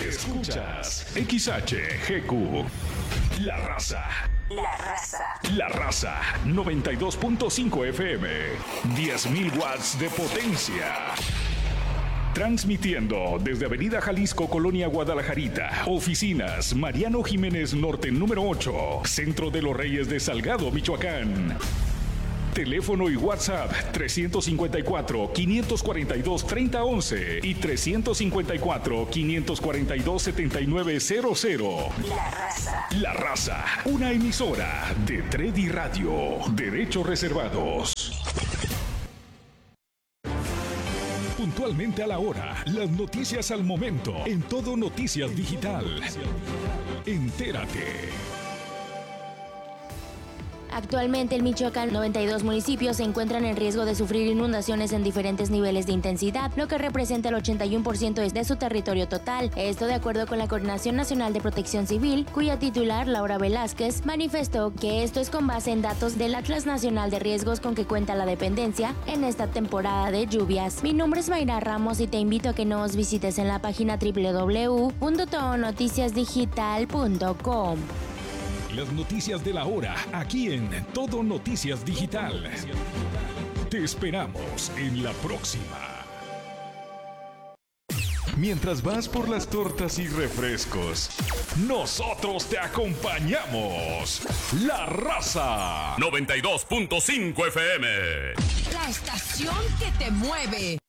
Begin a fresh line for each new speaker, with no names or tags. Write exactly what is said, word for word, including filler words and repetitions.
Escuchas X H G Q. La Raza.
La Raza.
La Raza. noventa y dos punto cinco F M. diez mil watts de potencia. Transmitiendo desde Avenida Jalisco, Colonia Guadalajarita. Oficinas Mariano Jiménez Norte número ocho. Centro de los Reyes de Salgado, Michoacán. Teléfono y WhatsApp trescientos cincuenta y cuatro, quinientos cuarenta y dos, treinta once y trescientos cincuenta y cuatro, quinientos cuarenta y dos, setenta y nueve cero cero.
La Raza.
La Raza, una emisora de Tredi Radio. Derechos reservados. Puntualmente a la hora, las noticias al momento, en Todo Noticias Digital. Entérate.
Actualmente en Michoacán, noventa y dos municipios se encuentran en riesgo de sufrir inundaciones en diferentes niveles de intensidad, lo que representa el ochenta y uno por ciento de su territorio total. Esto de acuerdo con la Coordinación Nacional de Protección Civil, cuya titular, Laura Velázquez, manifestó que esto es con base en datos del Atlas Nacional de Riesgos con que cuenta la dependencia en esta temporada de lluvias. Mi nombre es Mayra Ramos y te invito a que nos visites en la página doble u doble u doble u punto todo noticias digital punto com.
Las noticias de la hora, aquí en Todo Noticias Digital. Te esperamos en la próxima. Mientras vas por las tortas y refrescos, nosotros te acompañamos. La Raza.
noventa y dos punto cinco F M.
La estación que te mueve.